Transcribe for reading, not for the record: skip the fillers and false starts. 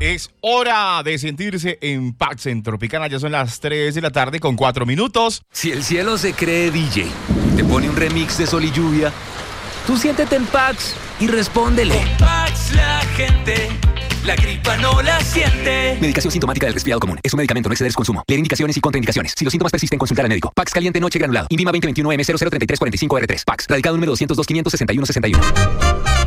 Es hora de sentirse en Pax en Tropicana. Ya son las 3 de la tarde con 4 minutos. Si el cielo se cree DJ, te pone un remix de Sol y Lluvia, tú siéntete en Pax y respóndele. En Pax la gente, la gripa no la siente. Medicación sintomática del resfriado común. Es un medicamento, no exceder su consumo. Leer indicaciones y contraindicaciones. Si los síntomas persisten, consultar al médico. Pax caliente noche granulado. INVIMA 2021 M003345R3. Pax. Radicado número 202 561 61.